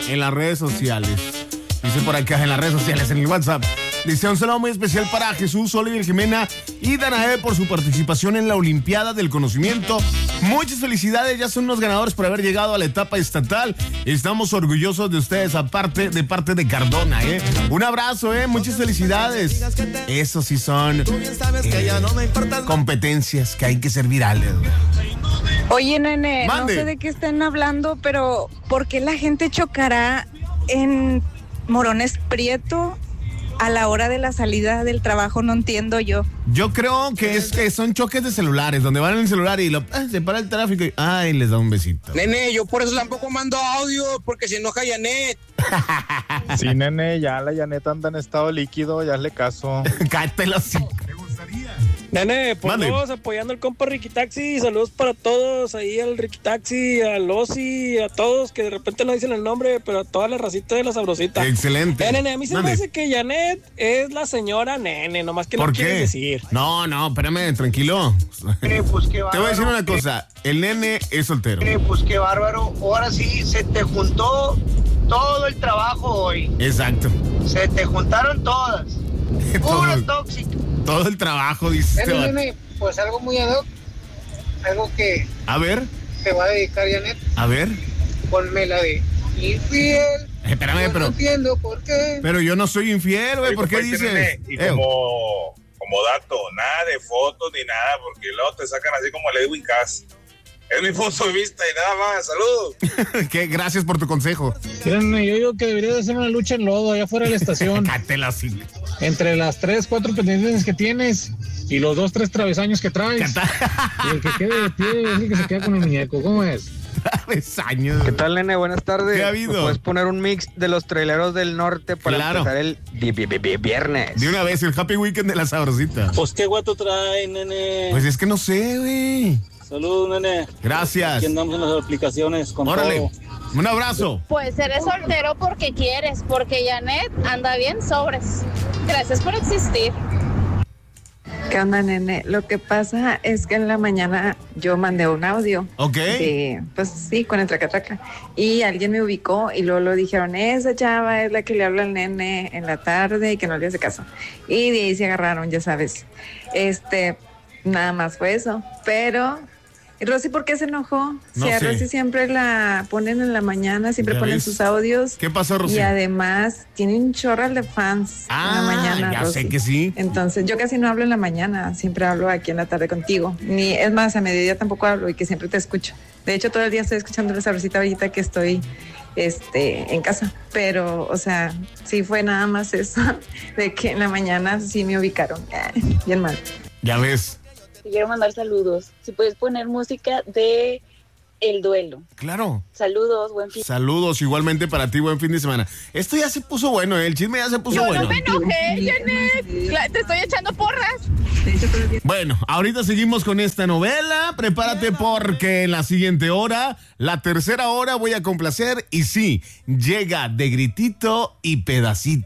en las redes sociales. Dice por acá en las redes sociales, en el WhatsApp. Dice un saludo muy especial para Jesús, Oliver Jimena y Danae por su participación en la Olimpiada del Conocimiento. Muchas felicidades, ya son unos ganadores por haber llegado a la etapa estatal. Estamos orgullosos de ustedes, aparte de parte de Cardona, Un abrazo, muchas felicidades. Eso sí son competencias que hay que ser virales. Oye, nene, Mande. no sé de qué están hablando, pero ¿por qué la gente chocará en Morones Prieto a la hora de la salida del trabajo? No entiendo yo. Yo creo que son choques de celulares, donde van en el celular y se para el tráfico y les da un besito. Nene, yo por eso tampoco mando audio, porque se enoja Janet. Sí, nene, ya la Janet anda en estado líquido, ya hazle caso. Cállate los hocico. Nene, pues Mande. todos apoyando al compa Ricky Taxi. Saludos para todos, ahí al Ricky Taxi, al Ozzy, a todos que de repente no dicen el nombre, pero a toda la racita de la sabrosita. Excelente. Nene, a mí se me Mande. hace que Janet es la señora Nene, nomás que ¿Por no qué? quieres decir. No, espérame, tranquilo. Pues qué Te voy a decir una cosa, el nene es soltero. Pues qué bárbaro. Ahora sí, se te juntó todo el trabajo hoy. Exacto. Se te juntaron todas. Puro tóxico. Todo el trabajo, dice este vato. Pues algo muy ad hoc. Algo que A ver, te va a dedicar Janet. a ver. Ponme la de infiel. Espérame, No entiendo por qué. pero yo no soy infiel, güey. ¿Por qué dices? Y como dato, nada de fotos ni nada, porque luego te sacan así como el Edwin Cass. Es mi punto de vista y nada más. Saludos. ¿Qué? Gracias por tu consejo. Miren, yo digo que debería de hacer una lucha en lodo allá afuera de la estación. Cállate los hocico. Entre las 3, 4 pendientes que tienes y los 2, 3 travesaños que traes. Y el que quede de pie es el que se queda con el muñeco. ¿Cómo es? Travesaños. ¿Qué tal, nene? Buenas tardes. ¿Qué ha habido? ¿Me puedes poner un mix de los traileros del norte para Claro. empezar el viernes? De una vez, el Happy Weekend de la sabrosita. Pues qué guato trae, nene. Pues es que no sé, güey. Saludos, nene. Gracias. Aquí andamos en las aplicaciones con Órale. todo. Un abrazo. Pues eres soltero porque quieres, porque Janet anda bien sobres. Gracias por existir. ¿Qué onda, nene? Lo que pasa es que en la mañana yo mandé un audio. Ok. Pues sí, con el traca-traca. Y alguien me ubicó y luego lo dijeron, esa chava es la que le habla al nene en la tarde y que no le hace caso. Y de ahí se agarraron, ya sabes. Nada más fue eso. Pero, Rosy, ¿por qué se enojó? No Si a sé. Rosy siempre la ponen en la mañana, siempre ¿Ya ponen ves? sus audios. ¿Qué pasó, Rosy? Y además tiene un chorral de fans en la mañana, ya Rosy. sé que sí. Entonces, yo casi no hablo en la mañana, siempre hablo aquí en la tarde contigo. Es más, a mediodía tampoco hablo y que siempre te escucho. De hecho, todo el día estoy escuchando la sabrosita ahorita que estoy en casa. Pero, o sea, sí fue nada más eso, de que en la mañana sí me ubicaron. Bien mal. Ya ves. Te quiero mandar saludos. Si puedes poner música de El Duelo. Claro. Saludos, buen fin. Saludos igualmente para ti, buen fin de semana. Esto ya se puso bueno, el chisme ya se puso Yo bueno. no me enojé, Janet. Te estoy echando porras. Bueno, ahorita seguimos con esta novela. Prepárate porque en la siguiente hora, la tercera hora, voy a complacer. Y sí, llega de gritito y pedacito.